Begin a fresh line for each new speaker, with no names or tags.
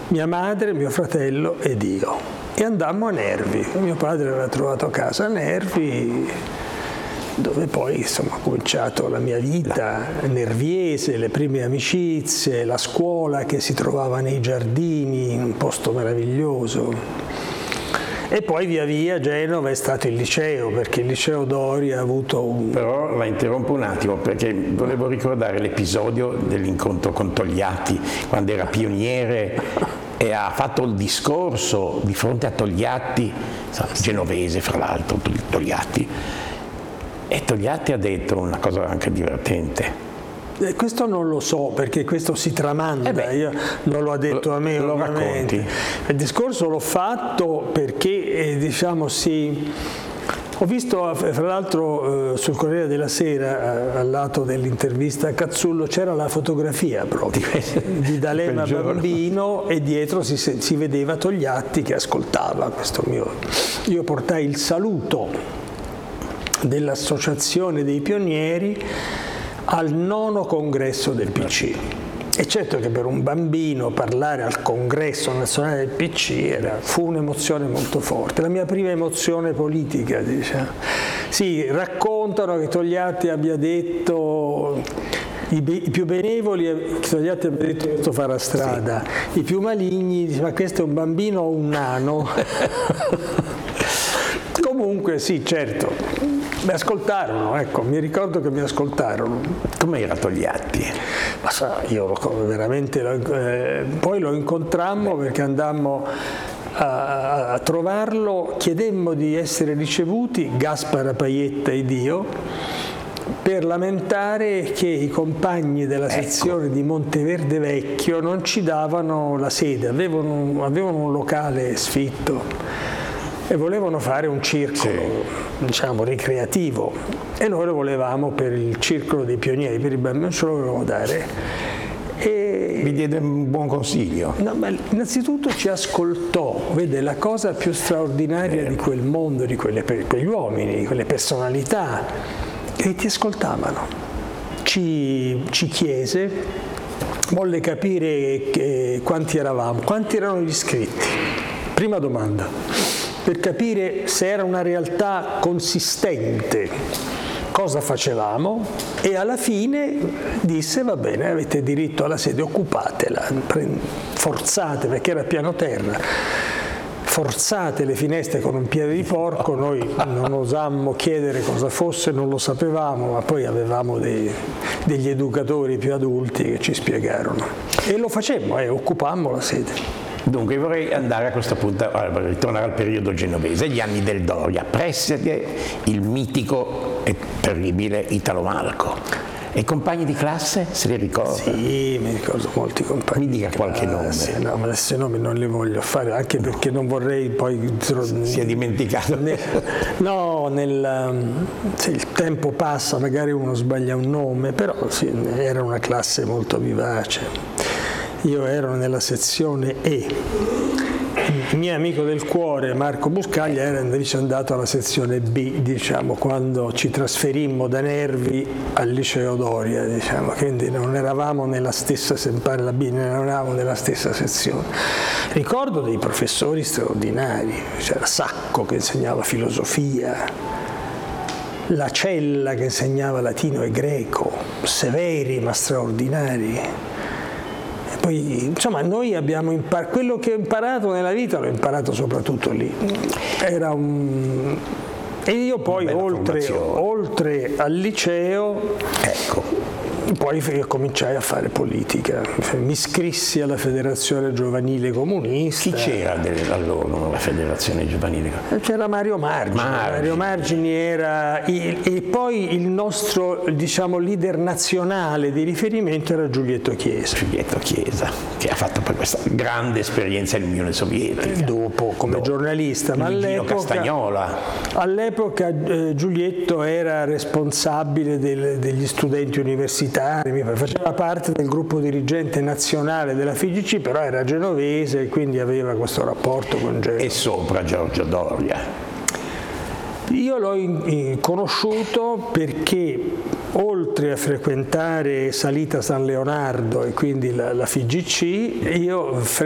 mia madre, mio fratello ed io. E andammo a Nervi. Mio padre aveva trovato casa a Nervi, dove poi insomma ho cominciato la mia vita nerviese, le prime amicizie, la scuola che si trovava nei giardini, in un posto meraviglioso. E poi via via Genova è stato il liceo, perché il liceo Doria ha avuto un...
Però la interrompo un attimo, perché volevo ricordare l'episodio dell'incontro con Togliatti, quando era pioniere e ha fatto il discorso di fronte a Togliatti, genovese fra l'altro, Togliatti, e Togliatti ha detto una cosa anche divertente.
Questo non lo so, perché questo si tramanda, io non lo ha detto a me,
lo
ovviamente.
racconti.
Il discorso l'ho fatto perché, diciamo, ho visto, fra l'altro, sul Corriere della Sera, al lato dell'intervista a Cazzullo, c'era la fotografia proprio di D'Alema bambino e dietro si vedeva Togliatti che ascoltava questo mio... Io portai il saluto dell'Associazione dei Pionieri al 9° congresso del PC. E certo che per un bambino parlare al congresso nazionale del PC fu un'emozione molto forte, la mia prima emozione politica, diciamo. Sì, raccontano che Togliatti abbia detto, i più benevoli, Togliatti abbia detto che questo farà strada, sì. I più maligni dicono, ma questo è un bambino o un nano? Comunque sì, certo. Mi ascoltarono, ecco, mi ricordo che mi ascoltarono.
Com'era Togliatti?
Ma io veramente, poi lo incontrammo perché andammo a trovarlo, chiedemmo di essere ricevuti, Gaspara Paietta ed io, per lamentare che i compagni della sezione di Monteverde Vecchio non ci davano la sede, avevano un locale sfitto e volevano fare un circolo, diciamo, ricreativo, e noi lo volevamo per il circolo dei pionieri, per i bambini, non ce lo volevamo dare. E
vi diede un buon consiglio?
No, ma innanzitutto ci ascoltò, vede, la cosa più straordinaria di quel mondo, di quegli uomini, di quelle personalità, che ti ascoltavano. Ci chiese, volle capire quanti eravamo, quanti erano gli iscritti. Prima domanda. Per capire se era una realtà consistente, cosa facevamo, e alla fine disse, va bene, avete diritto alla sede, occupatela, forzate, perché era piano terra, forzate le finestre con un piede di porco. Noi non osammo chiedere cosa fosse, non lo sapevamo, ma poi avevamo degli educatori più adulti che ci spiegarono. E lo facemmo, occupammo la sede.
Dunque vorrei andare a questo punto, ritornare al periodo genovese, gli anni del Doria, preside il mitico e terribile Italo Malco. E i compagni di classe, se li ricorda?
Sì, mi ricordo molti compagni.
Mi dica qualche nome.
No, ma adesso i nomi non li voglio fare, anche perché non vorrei poi...
Si è dimenticato.
Se il tempo passa, magari uno sbaglia un nome, però sì, era una classe molto vivace. Io ero nella sezione E, il mio amico del cuore Marco Buscaglia era invece andato alla sezione B, diciamo, quando ci trasferimmo da Nervi al liceo Doria, diciamo, quindi non eravamo nella stessa, sempre la B, non eravamo nella stessa sezione. Ricordo dei professori straordinari, c'era Sacco che insegnava filosofia, la Cella che insegnava latino e greco, severi ma straordinari. Poi, insomma, noi abbiamo imparato, quello che ho imparato nella vita l'ho imparato soprattutto lì. E io poi oltre al liceo, poi cominciai a fare politica, mi iscrissi alla Federazione Giovanile Comunista.
Chi c'era allora nella Federazione Giovanile?
C'era Mario Margini. Mario Margini era, e poi il nostro, diciamo, leader nazionale di riferimento era Giulietto Chiesa.
Giulietto Chiesa, che ha fatto poi questa grande esperienza in Unione Sovietica.
Dopo, come giornalista, ma all'epoca Giulietto era responsabile degli studenti universitari, faceva parte del gruppo dirigente nazionale della FIGC, però era genovese e quindi aveva questo rapporto con Genova.
E sopra Giorgio Doria.
Io l'ho conosciuto perché oltre a frequentare Salita San Leonardo e quindi la FIGC, io